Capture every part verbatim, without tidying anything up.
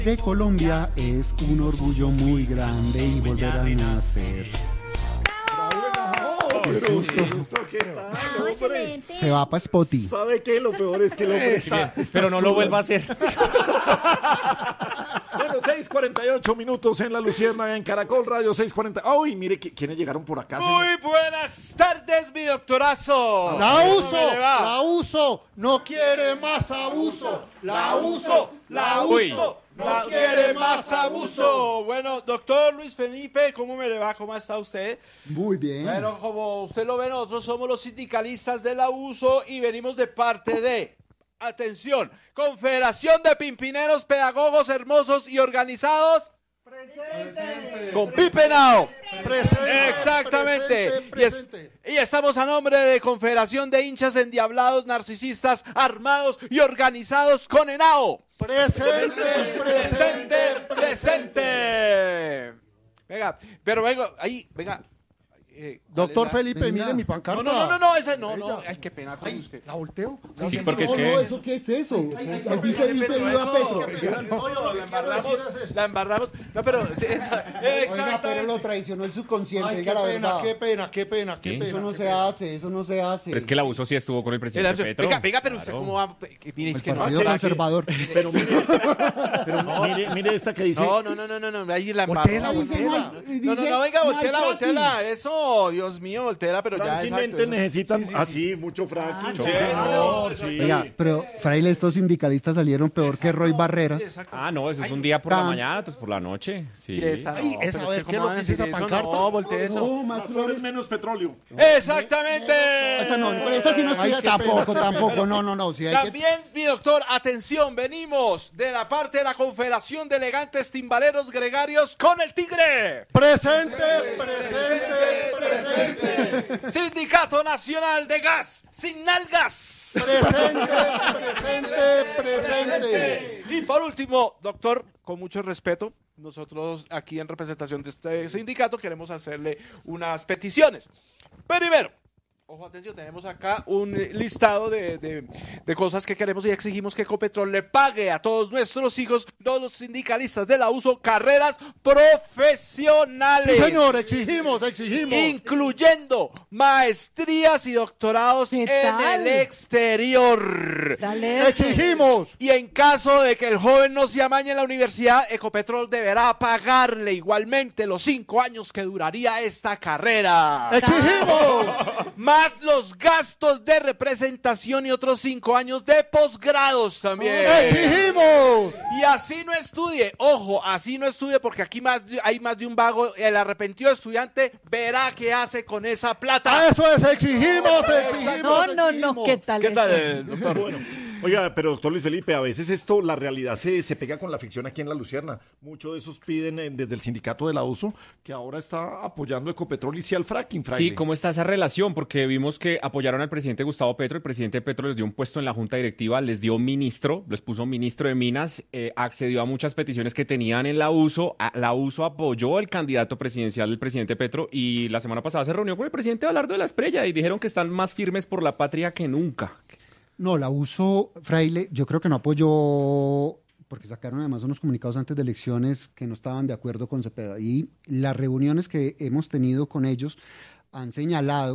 De Colombia es un orgullo muy grande y volver a nacer. Qué susto. ¿Qué tal, hombre? Se va para Spotify. ¿Sabe qué? Lo peor es que el hombre está, está Pero no lo vuelva a hacer. Bueno, seis cuarenta y ocho minutos en La Luciérnaga, en Caracol Radio seis cuarenta. ¡Ay, mire qui- quiénes llegaron por acá! señor? Muy buenas tardes, mi doctorazo. La ¿Cómo uso, me le va? la uso, no quiere más abuso. La uso, la Uy. uso, no La- quiere más abuso. Bueno, doctor Luis Felipe, ¿cómo me le va? ¿Cómo está usted? Muy bien. Bueno, como usted lo ve, nosotros somos los sindicalistas del abuso y venimos de parte de, atención, Confederación de Pimpineros, Pedagogos Hermosos y Organizados. Presente. Con Pipe Nao. Presente, Exactamente. presente, Y, es- presente. y estamos a nombre de Confederación de Hinchas Endiablados, Narcisistas, Armados y Organizados con ENAO. Presente, presente, presente. presente. Venga, pero venga, ahí, venga. Eh, ¿cuál Doctor es la- Felipe, Venga. mire mi pancarta. No, no, no, no, ese no, no. Ella. Ay, qué pena con usted. ¿La volteo? Sí, porque es No, que- no, ¿eso qué es eso? Ahí dice, dice viva Petro. No, yo lo que quiero La embarramos, decir es esto. la embarramos. No, pero sí, esa- Oiga, exactamente. pero lo traicionó el subconsciente, Ay, qué diga la pena, verdad. qué pena, qué pena, qué ¿Qué? pena. Eso no qué se pena. hace, eso no se hace. Pero es que el abuso sí estuvo con el presidente Venga, Petro. venga, venga, pero usted Claro. cómo va. Que Mire, es El que no. Partido ¿será que- Conservador. Pero mire, pero mire, mire esta que dice... No, no, no, no, no, no, ahí la Voltéela, embarramos. voltéela. No, no, no, venga, volteela, volteela. Eso, Dios mío, volteela, pero ya exacto, Frankamente eso. necesitan Sí, sí, sí. así mucho fracking. sí, sí, señor, sí. Oiga, pero Fraile, estos sindicalistas salieron peor que Roy Barreras. Exacto. Ah, no, eso es un día por la Tan- mañana, otros por la noche. Sí. Mire esta, Ay, no, esa, pero a ver, que ¿qué es cómo lo que van a dice esa decir eso? pancarta? No, voltee eso. No, más Más flores. flores, menos petróleo. Exactamente. Esa no, pero esta sí no Ay, estoy qué tampoco, pena. tampoco, no, no, no. Si hay que... También, mi doctor, atención, venimos de la parte de la Confederación de Elegantes Timbaleros Gregarios con el Tigre. Presente, presente, presente. Sindicato Nacional de Gas Sin Nalgas. Presente, presente, presente. Y por último, doctor, con mucho respeto, nosotros aquí en representación de este sindicato queremos hacerle unas peticiones. Primero, ojo, atención, tenemos acá un listado de, de- de cosas que queremos y exigimos que Ecopetrol le pague a todos nuestros hijos, todos los sindicalistas del abuso, carreras profesionales. Sí, señor, exigimos, exigimos. Incluyendo maestrías y doctorados ¿Qué en tal? el exterior. Dale. Exigimos. Y en caso de que el joven no se amañe en la universidad, Ecopetrol deberá pagarle igualmente los cinco años que duraría esta carrera. Exigimos. Más los gastos de representación y otros cinco años de posgrados también. Exigimos. Y así no estudie, ojo, así no estudie porque aquí más de- hay más de un vago. El arrepentido estudiante verá qué hace con esa plata. Eso es, exigimos, exigimos. No, no, no, exigimos. ¿qué tal ¿Qué eso? tal, eh, doctor? Bueno, oiga, pero doctor Luis Felipe, a veces esto, la realidad se, se pega con la ficción aquí en La Lucierna. Muchos de esos piden eh, desde el sindicato del abuso que ahora está apoyando Ecopetrol y sí al fracking, Fraile. Sí, ¿cómo está esa relación? Porque vimos que apoyaron al presidente Gustavo Petro, el presidente Petro les dio un puesto en la junta directiva, les dio ministro, les puso ministro de Minas, eh, accedió a muchas peticiones que tenían en la USO, a- la USO apoyó al candidato presidencial del presidente Petro y la semana pasada se reunió con el presidente Abelardo de la Espriella y dijeron que están más firmes por la patria que nunca. No, la uso, Fraile, yo creo que no apoyó, porque sacaron además unos comunicados antes de elecciones que no estaban de acuerdo con Cepeda. Y las reuniones que hemos tenido con ellos han señalado,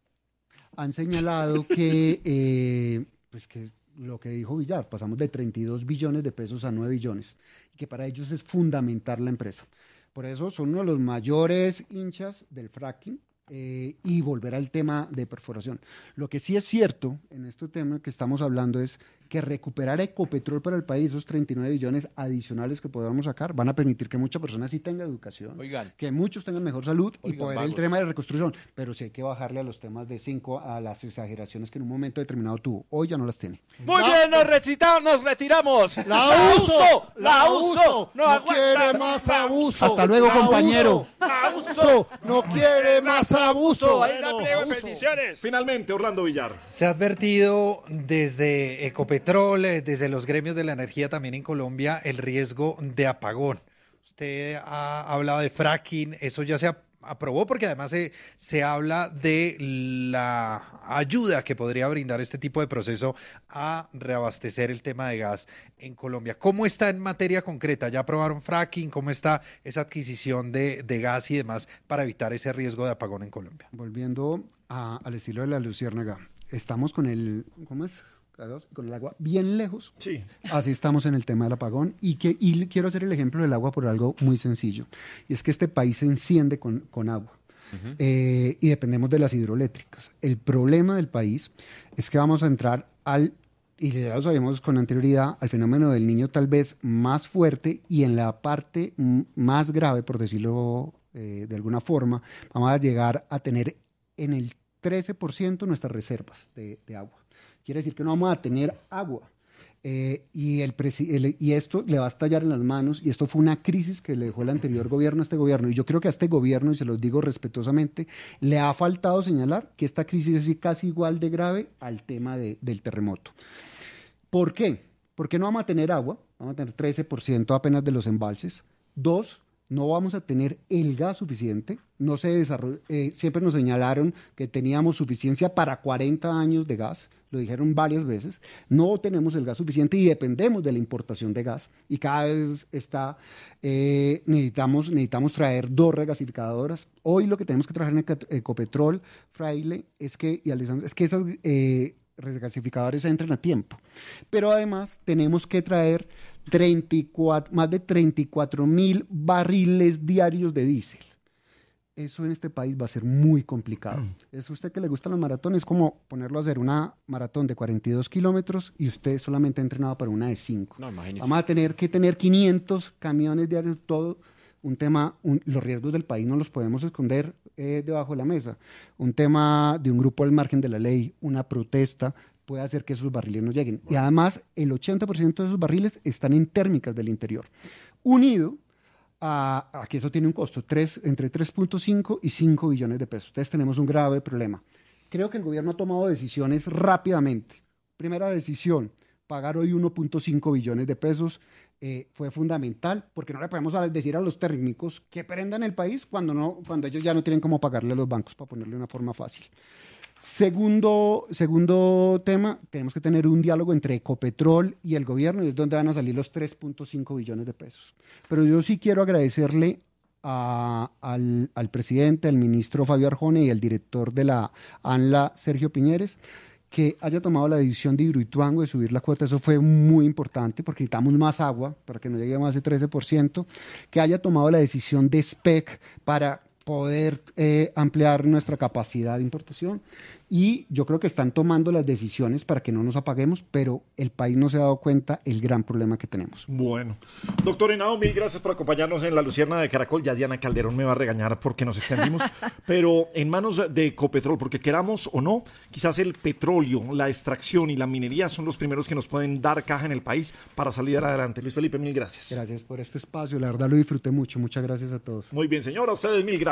han señalado que, eh, pues que lo que dijo Villar, pasamos de treinta y dos billones de pesos a nueve billones, y que para ellos es fundamental la empresa. Por eso son uno de los mayores hinchas del fracking. Eh, y volver al tema de perforación. Lo que sí es cierto en este tema que estamos hablando es que recuperar Ecopetrol para el país, esos treinta y nueve billones adicionales que podamos sacar, van a permitir que muchas personas sí tengan educación, Oigan. que muchos tengan mejor salud y Oigan, poder el vagos. tema de reconstrucción, pero sí hay que bajarle a los temas de cinco, a las exageraciones que en un momento determinado tuvo. Hoy ya no las tiene. Muy bien, nos recitamos, nos retiramos. La uso, la uso, no no aguanta quiere más abuso. Hasta luego, La compañero. uso, La uso, no quiere más abuso. Ahí está el pliego de peticiones. Finalmente, Orlando Villar. Se ha advertido desde Ecopetrol, eh, desde los gremios de la energía también en Colombia, el riesgo de apagón. Usted ha hablado de fracking, eso ya se ha, aprobó porque además se, se habla de la ayuda que podría brindar este tipo de proceso a reabastecer el tema de gas en Colombia. ¿Cómo está en materia concreta? ¿Ya aprobaron fracking? ¿Cómo está esa adquisición de, de gas y demás para evitar ese riesgo de apagón en Colombia? Volviendo a, al estilo de la Luciérnaga, estamos con el, ¿cómo es? Con el agua bien lejos. Sí. Así estamos en el tema del apagón y, que, y quiero hacer el ejemplo del agua por algo muy sencillo. Y es que este país se enciende con, con agua uh-huh. eh, y dependemos de las hidroeléctricas. El problema del país es que vamos a entrar al, y ya lo sabemos con anterioridad, al fenómeno del Niño tal vez más fuerte y en la parte m- más grave, por decirlo eh, de alguna forma, vamos a llegar a tener en el trece por ciento nuestras reservas de, de agua. Quiere decir que no vamos a tener agua. Eh, y, el presi- el, y esto le va a estallar en las manos. Y esto fue una crisis que le dejó el anterior gobierno a este gobierno. Y yo creo que a este gobierno, y se los digo respetuosamente, le ha faltado señalar que esta crisis es casi igual de grave al tema de, del terremoto. ¿Por qué? Porque no vamos a tener agua. Vamos a tener trece por ciento apenas de los embalses. Dos, no vamos a tener el gas suficiente. No se desarroll- eh, siempre nos señalaron que teníamos suficiencia para cuarenta años de gas. Lo dijeron varias veces, no tenemos el gas suficiente y dependemos de la importación de gas y cada vez está, eh, necesitamos, necesitamos traer dos regasificadoras. Hoy lo que tenemos que trabajar en Ecopetrol, Fraile, es que, y Alessandro, es que esas eh, regasificadores entren a tiempo, pero además tenemos que traer treinta y cuatro, más de treinta y cuatro mil barriles diarios de diésel. Eso en este país va a ser muy complicado. Es usted que le gustan los maratones, es como ponerlo a hacer una maratón de cuarenta y dos kilómetros y usted solamente ha entrenado para una de cinco. No, imagínese. Vamos a tener que tener quinientos camiones diarios, todo un tema, un, los riesgos del país no los podemos esconder eh, debajo de la mesa. Un tema de un grupo al margen de la ley, una protesta, puede hacer que esos barriles no lleguen. Y además, el ochenta por ciento de esos barriles están en térmicas del interior. Unido a, a que eso tiene un costo tres, entre tres punto cinco y cinco billones de pesos. Entonces tenemos un grave problema. Creo que el gobierno ha tomado decisiones rápidamente. Primera decisión, pagar hoy uno punto cinco billones de pesos eh, fue fundamental, porque no le podemos decir a los técnicos que prendan el país cuando, no, cuando ellos ya no tienen cómo pagarle a los bancos, para ponerle una forma fácil. Segundo, segundo tema, tenemos que tener un diálogo entre Ecopetrol y el gobierno, y es donde van a salir los tres punto cinco billones de pesos. Pero yo sí quiero agradecerle a, al, al presidente, al ministro Fabio Arjona y al director de la ANLA, Sergio Piñeres, que haya tomado la decisión de Hidroituango de subir la cuota. Eso fue muy importante porque necesitamos más agua para que no llegue a más de trece por ciento. Que haya tomado la decisión de S P E C para poder eh, ampliar nuestra capacidad de importación, y yo creo que están tomando las decisiones para que no nos apaguemos, pero el país no se ha dado cuenta el gran problema que tenemos. Bueno, doctor Henao, mil gracias por acompañarnos en La Lucierna de Caracol. Ya Diana Calderón me va a regañar porque nos extendimos, pero en manos de Ecopetrol, porque queramos o no, quizás el petróleo, la extracción y la minería son los primeros que nos pueden dar caja en el país para salir adelante. Luis Felipe, mil gracias. Gracias por este espacio, la verdad lo disfruté mucho, muchas gracias a todos. Muy bien, señora, a ustedes mil gracias.